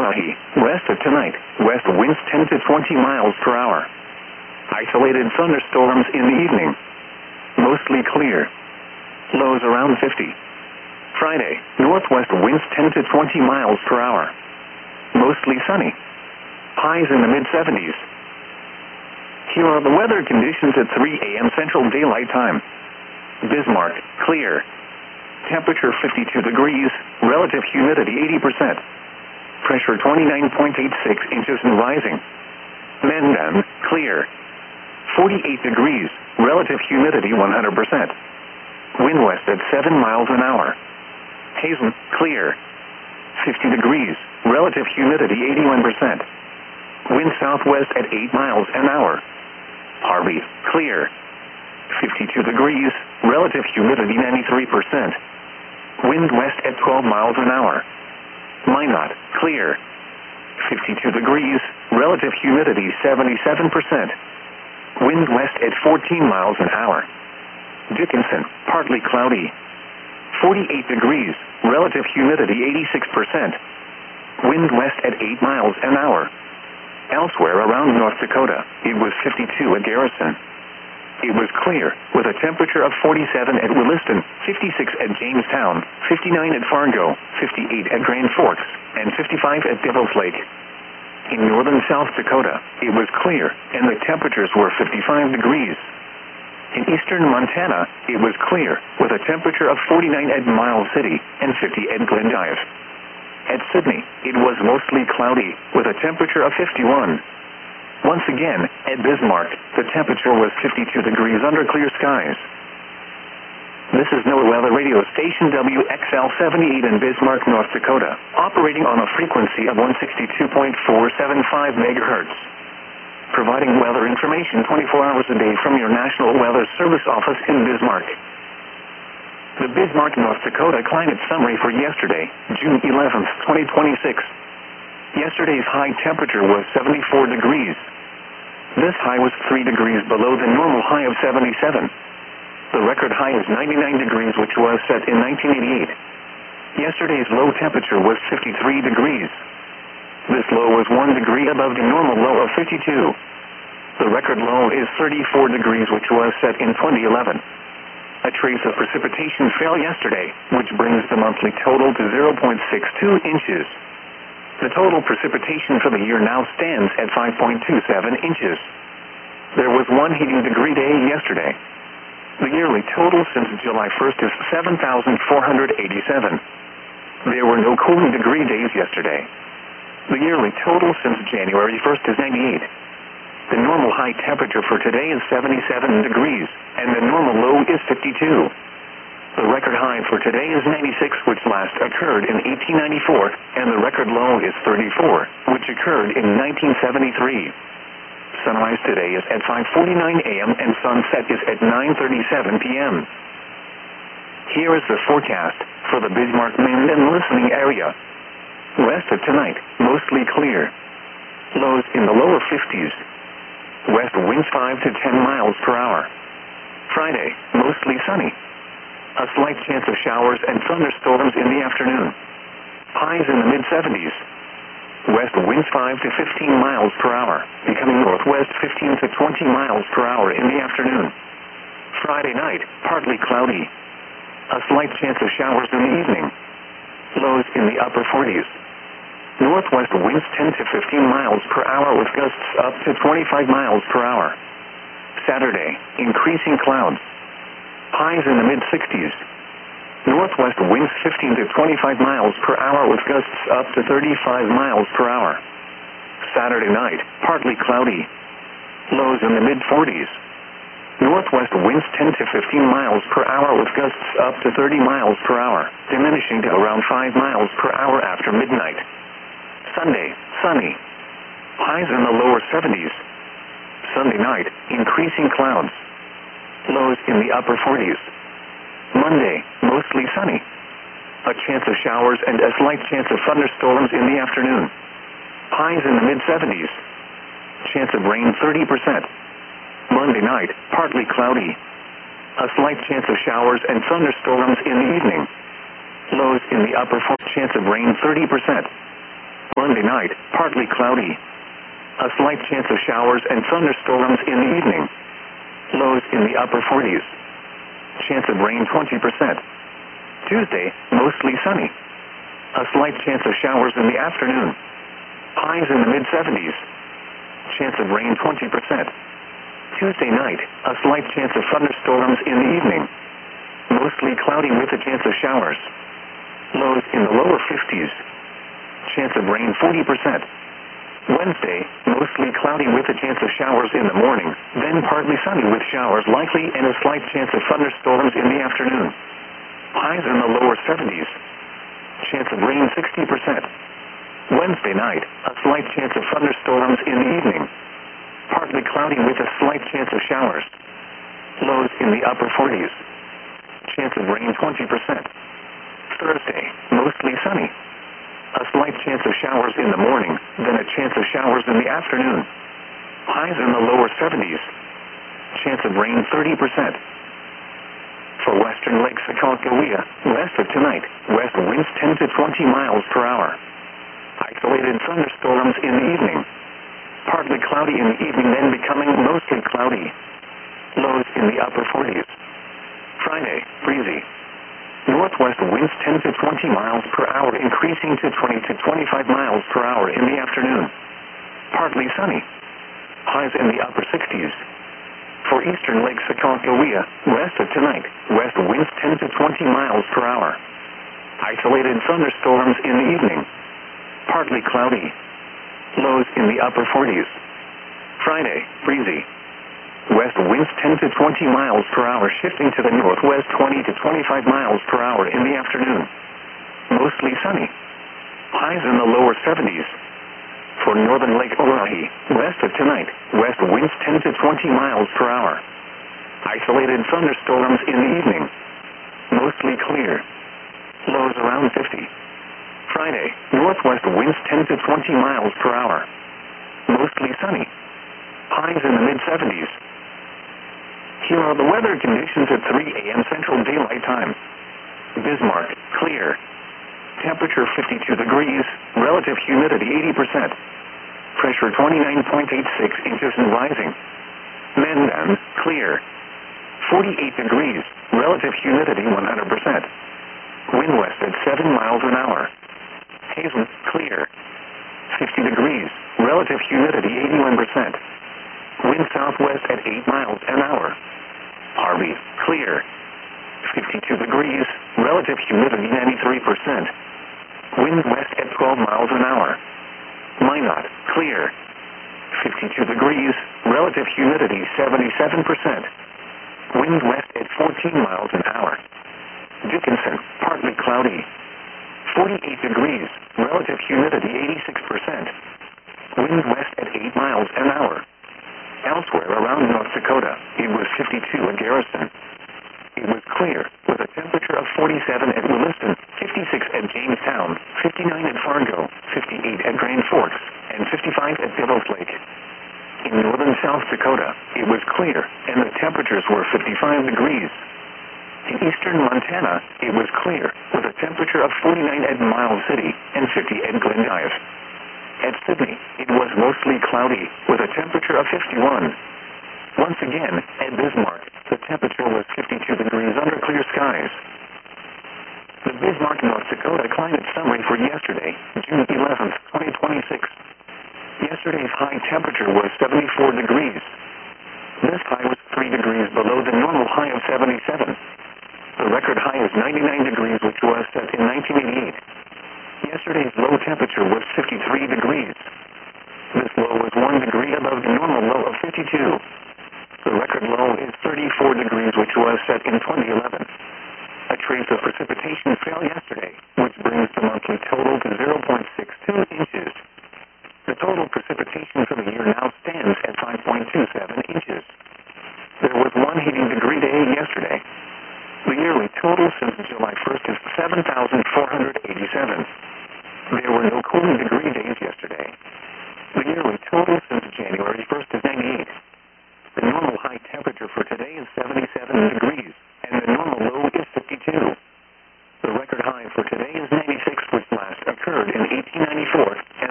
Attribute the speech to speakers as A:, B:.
A: cloudy. West of tonight, west winds 10 to 20 miles per hour. Isolated thunderstorms in the evening. Mostly clear. Lows around 50. Friday, northwest winds 10 to 20 miles per hour. Mostly sunny. Highs in the mid-70s. Here are the weather conditions at 3 a.m. Central Daylight Time. Bismarck, clear. Temperature 52 degrees, relative humidity 80%. Pressure 29.86 inches and rising. Mandan, clear. 48 degrees, relative humidity 100%. Wind west at 7 miles an hour. Hazen, clear. 50 degrees, relative humidity 81%. Wind southwest at 8 miles an hour. Harvey, clear. 52 degrees, relative humidity 93%. Wind west at 12 miles an hour. Minot, clear. 52 degrees, relative humidity 77%. Wind west at 14 miles an hour. Dickinson, partly cloudy. 48 degrees, relative humidity 86%. Wind west at 8 miles an hour. Elsewhere around North Dakota, it was 52 at Garrison. It was clear, with a temperature of 47 at Williston, 56 at Jamestown, 59 at Fargo, 58 at Grand Forks, and 55 at Devil's Lake. In northern South Dakota, it was clear, and the temperatures were 55 degrees. In eastern Montana, it was clear, with a temperature of 49 at Miles City and 50 at Glendive. At Sydney, it was mostly cloudy, with a temperature of 51. Once again, at Bismarck, the temperature was 52 degrees under clear skies. This is NOAA Weather Radio Station WXL-78 in Bismarck, North Dakota, operating on a frequency of 162.475 MHz. Providing weather information 24 hours a day from your National Weather Service office in Bismarck. The Bismarck, North Dakota climate summary for yesterday, June 11th, 2026. Yesterday's high temperature was 74 degrees. This high was 3 degrees below the normal high of 77. The record high is 99 degrees, which was set in 1988. Yesterday's low temperature was 53 degrees. This low was 1 degree above the normal low of 52. The record low is 34 degrees, which was set in 2011. A trace of precipitation fell yesterday, which brings the monthly total to 0.62 inches. The total precipitation for the year now stands at 5.27 inches. There was 1 heating degree day yesterday. The yearly total since July 1st is 7,487. There were no cooling degree days yesterday. The yearly total since January 1st is 98. The normal high temperature for today is 77 degrees, and the normal low is 52. The record high for today is 96, which last occurred in 1894, and the record low is 34, which occurred in 1973. Sunrise today is at 5:49 a.m. and sunset is at 9:37 p.m. Here is the forecast for the Bismarck, Minden, and listening area. West of tonight, mostly clear. Lows in the lower 50s. West winds 5 to 10 miles per hour. Friday, mostly sunny. A slight chance of showers and thunderstorms in the afternoon. Highs in the mid-70s. West winds 5 to 15 miles per hour, becoming northwest 15 to 20 miles per hour in the afternoon. Friday night, partly cloudy. A slight chance of showers in the evening. Lows in the upper 40s. Northwest winds 10 to 15 miles per hour with gusts up to 25 miles per hour. Saturday, increasing clouds. Highs in the mid-60s. Northwest winds 15 to 25 miles per hour with gusts up to 35 miles per hour. Saturday night, partly cloudy. Lows in the mid-40s. Northwest winds 10 to 15 miles per hour with gusts up to 30 miles per hour, diminishing to around 5 miles per hour after midnight. Sunday, sunny. Highs in the lower 70s. Sunday night, increasing clouds. Lows in the upper 40s. Monday, mostly sunny. A chance of showers and a slight chance of thunderstorms in the afternoon. Highs in the mid-70s. Chance of rain 30%. Monday night, partly cloudy. A slight chance of showers and thunderstorms in the evening. Lows in the upper 40s. Chance of rain 30%. Monday Thursday night, partly cloudy. A slight chance of showers and thunderstorms in the evening. Lows in the upper 40s. Chance of rain 20%. Tuesday, mostly sunny. A slight chance of showers in the afternoon. Highs in the mid-70s. Chance of rain 20%. Tuesday night, a slight chance of thunderstorms in the evening. Mostly cloudy with a chance of showers. Lows in the lower 50s. Chance of rain 40%. Wednesday, mostly cloudy with a chance of showers in the morning, then partly sunny with showers likely and a slight chance of thunderstorms in the afternoon. Highs in the lower 70s. Chance of rain 60%. Wednesday night, a slight chance of thunderstorms in the evening. Partly cloudy with a slight chance of showers. Lows in the upper 40s. Chance of rain 20%. Thursday, mostly sunny. A slight chance of showers in the morning, then a chance of showers in the afternoon. Highs in the lower 70s. Chance of rain 30%. For western Lake Sacagawea, west of tonight, west winds 10 to 20 miles per hour. Isolated thunderstorms in the evening. Partly cloudy in the evening, then becoming mostly cloudy. Lows in the upper 40s. Friday, breezy. Northwest winds 10 to 20 miles per hour, increasing to 20 to 25 miles per hour in the afternoon. Partly sunny. Highs in the upper 60s. For eastern Lake Sacagawea, west of tonight, west winds 10 to 20 miles per hour. Isolated thunderstorms in the evening. Partly cloudy. Lows in the upper 40s. Friday, breezy. West winds 10 to 20 miles per hour, shifting to the northwest 20 to 25 miles per hour in the afternoon. Mostly sunny. Highs in the lower 70s. For northern Lake Oahe, west of tonight, west winds 10 to 20 miles per hour. Isolated thunderstorms in the evening. Mostly clear. Lows around 50. Friday, northwest winds 10 to 20 miles per hour. Mostly sunny. Highs in the mid-70s. Here are the weather conditions at 3 a.m. Central Daylight Time. Bismarck, clear. Temperature 52 degrees, relative humidity 80%. Pressure 29.86 inches and rising. Mandan, clear. 48 degrees, relative humidity 100%. Wind west at 7 miles an hour. Hazen, clear. 50 degrees, relative humidity 81%. Wind southwest at 8 miles an hour. Harvey, clear. 52 degrees, relative humidity 93%. Wind west at 12 miles an hour. Minot, clear. 52 degrees, relative humidity 77%. Wind west at 14 miles an hour. Dickinson, partly cloudy. 48 degrees, relative humidity 86%. Wind west at 8 miles an hour. Elsewhere around North Dakota, it was 52 at Garrison. It was clear, with a temperature of 47 at Williston, 56 at Jamestown, 59 at Fargo, 58 at Grand Forks, and 55 at Devil's Lake. In northern South Dakota, it was clear, and the temperatures were 55 degrees. In eastern Montana, it was clear, with a temperature of 49 at Miles City and 50 at Glendive. At Sydney, it was mostly cloudy, with a temperature of 51. Once again, at Bismarck, the temperature was 52 degrees under clear skies. The Bismarck, North Dakota climate summary for yesterday, June 11th, 2026. Yesterday's high temperature was 74 degrees. This high was 3 degrees below the normal high of 77. The record high is 99 degrees, which was set in 1988. Yesterday's low temperature was 53 degrees. This low was 1 degree above the normal low of 52.